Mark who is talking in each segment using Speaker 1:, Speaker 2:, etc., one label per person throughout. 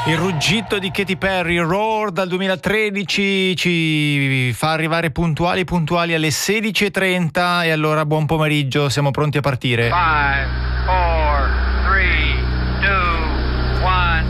Speaker 1: Il ruggito di Katy Perry, Roar, dal 2013 ci fa arrivare puntuali alle 16:30 e allora buon pomeriggio, siamo pronti a partire.
Speaker 2: 5, 4, 3, 2,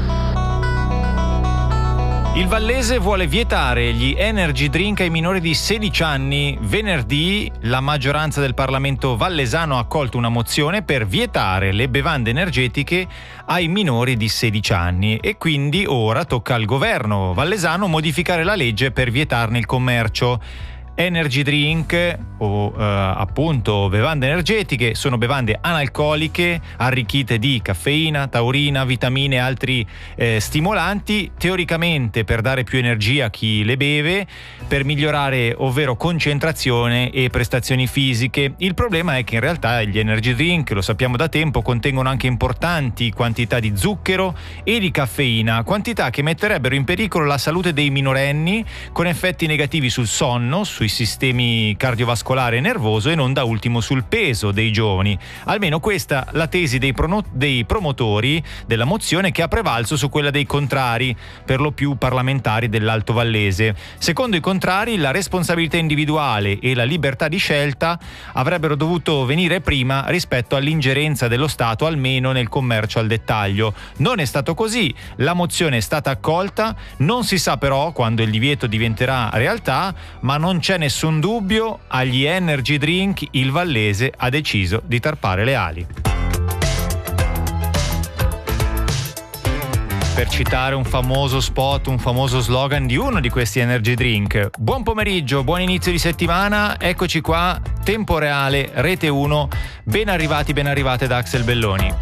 Speaker 2: 1.
Speaker 1: Il Vallese vuole vietare gli energy drink ai minori di 16 anni. Venerdì la maggioranza del Parlamento vallesano ha accolto una mozione per vietare le bevande energetiche ai minori di 16 anni e quindi ora tocca al governo vallesano modificare la legge per vietarne il commercio. Energy drink o appunto bevande energetiche sono bevande analcoliche arricchite di caffeina, taurina, vitamine e altri stimolanti, teoricamente per dare più energia a chi le beve, per migliorare ovvero concentrazione e prestazioni fisiche. Il problema è che in realtà gli energy drink, lo sappiamo da tempo, contengono anche importanti quantità di zucchero e di caffeina, quantità che metterebbero in pericolo la salute dei minorenni con effetti negativi sul sonno, sui sistemi cardiovascolare e nervoso e non da ultimo sul peso dei giovani. Almeno questa la tesi dei promotori della mozione, che ha prevalso su quella dei contrari, per lo più parlamentari dell'Alto Vallese. Secondo i contrari, la responsabilità individuale e la libertà di scelta avrebbero dovuto venire prima rispetto all'ingerenza dello Stato, almeno nel commercio al dettaglio. Non è stato così, la mozione è stata accolta, non si sa però quando il divieto diventerà realtà, ma non c'è nessun dubbio, agli energy drink il Vallese ha deciso di tarpare le ali. Per citare un famoso spot, un famoso slogan di uno di questi energy drink. Buon pomeriggio, buon inizio di settimana, eccoci qua, Tempo Reale, Rete 1, ben arrivate da Axel Belloni.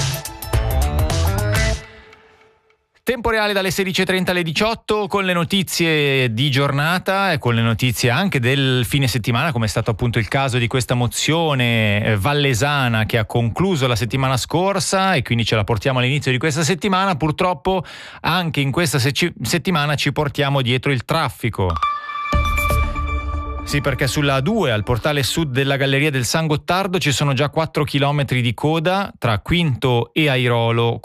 Speaker 1: Tempo reale dalle 16:30 alle 18 con le notizie di giornata e con le notizie anche del fine settimana, come è stato appunto il caso di questa mozione vallesana che ha concluso la settimana scorsa e quindi ce la portiamo all'inizio di questa settimana. Purtroppo anche in questa settimana ci portiamo dietro il traffico. Sì, perché sulla A2 al portale sud della Galleria del San Gottardo ci sono già 4 chilometri di coda tra Quinto e Airolo,